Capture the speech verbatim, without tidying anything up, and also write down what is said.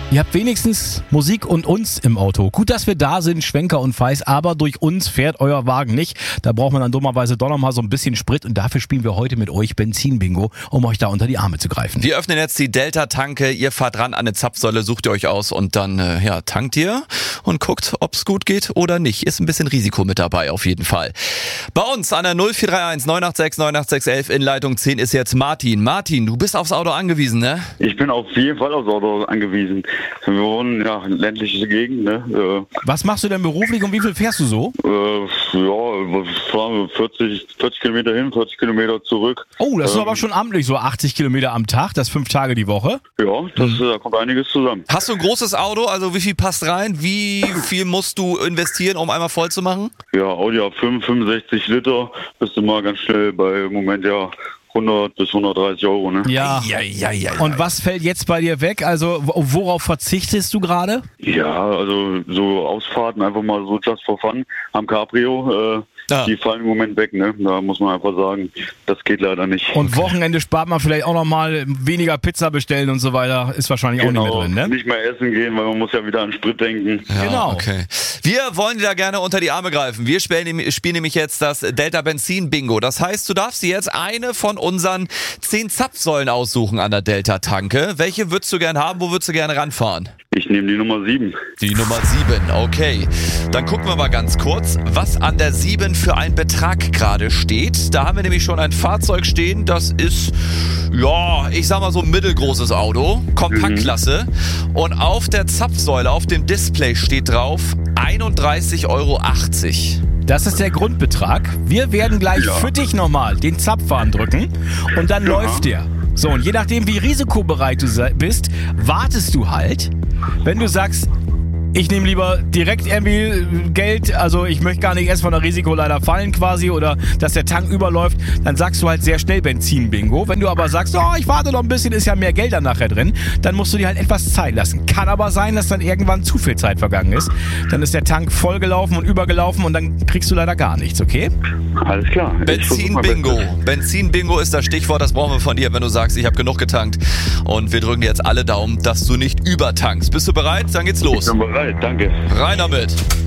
Ihr habt wenigstens Musik und uns im Auto. Gut, dass wir da sind, Schwenker und Feis, aber durch uns fährt euer Wagen nicht. Da braucht man dann dummerweise doch noch mal so ein bisschen Sprit und dafür spielen wir heute mit euch Benzin-Bingo, um euch da unter die Arme zu greifen. Wir öffnen jetzt die Delta-Tanke, ihr fahrt ran an eine Zapfsäule, sucht ihr euch aus und dann äh, ja, tankt ihr und guckt, ob es gut geht oder nicht. Ist ein bisschen Risiko mit dabei auf jeden Fall. Bei uns an der null vier drei eins neun acht sechs neun acht sechs eins eins in Leitung zehn ist jetzt Martin. Martin, du bist aufs Auto angewiesen, ne? Ich bin auf jeden Fall aufs Auto angewiesen. Wir wohnen ja in ländliche Gegend, ne? Äh, Was machst du denn beruflich und wie viel fährst du so? äh, ja, fahren wir vierzig, vierzig Kilometer hin, vierzig Kilometer zurück. Oh, das ist Ähm, aber schon amtlich, so achtzig Kilometer am Tag, das fünf Tage die Woche. Ja, das, äh, da kommt einiges zusammen. Hast du ein großes Auto? Also wie viel passt rein? Wie viel musst du investieren, um einmal voll zu machen? Ja, Audi A fünf, fünfundsechzig Liter, bist du mal ganz schnell bei im Moment ja hundert bis hundertdreißig Euro, ne? Ja. Ja, ja, ja. Und was fällt jetzt bei dir weg? Also wo- worauf verzichtest du gerade? Ja, also so Ausfahrten einfach mal so just for fun am Cabrio, äh, Ah. die fallen im Moment weg, ne? Da muss man einfach sagen, das geht leider nicht. Und Wochenende spart man vielleicht auch noch mal weniger Pizza bestellen und so weiter. Ist wahrscheinlich auch nicht mehr drin, ne? Nicht mehr essen gehen, weil man muss ja wieder an Sprit denken. Ja, Genau. Okay. Wir wollen dir da gerne unter die Arme greifen. Wir spielen, spielen nämlich jetzt das Delta Benzin Bingo. Das heißt, du darfst dir jetzt eine von unseren zehn Zapfsäulen aussuchen an der Delta Tanke. Welche würdest du gerne haben? Wo würdest du gerne ranfahren? Ich nehme die Nummer sieben. Die Nummer sieben, okay. Dann gucken wir mal ganz kurz, was an der sieben für ein Betrag gerade steht. Da haben wir nämlich schon ein Fahrzeug stehen, das ist, ja, ich sag mal so ein mittelgroßes Auto, Kompaktklasse. Und auf der Zapfsäule, auf dem Display steht drauf einunddreißig Euro achtzig. Das ist der Grundbetrag. Wir werden gleich Ja. für dich nochmal den Zapfhahn drücken und dann Ja. läuft der. So, und je nachdem, wie risikobereit du se- bist, wartest du halt. Wenn du sagst, ich nehme lieber direkt irgendwie Geld, also ich möchte gar nicht erst von der Risiko leider fallen quasi oder dass der Tank überläuft, dann sagst du halt sehr schnell Benzin-Bingo. Wenn du aber sagst, oh, ich warte noch ein bisschen, ist ja mehr Geld dann nachher drin, dann musst du dir halt etwas Zeit lassen. Kann aber sein, dass dann irgendwann zu viel Zeit vergangen ist. Dann ist der Tank vollgelaufen und übergelaufen und dann kriegst du leider gar nichts, okay? Alles klar. Ich versuch mein Benzin-Bingo. Bestes. Benzin-Bingo ist das Stichwort, das brauchen wir von dir, wenn du sagst, ich habe genug getankt. Und wir drücken dir jetzt alle Daumen, dass du nicht übertankst. Bist du bereit? Dann geht's Ich los. bin bereit, danke. Rein damit.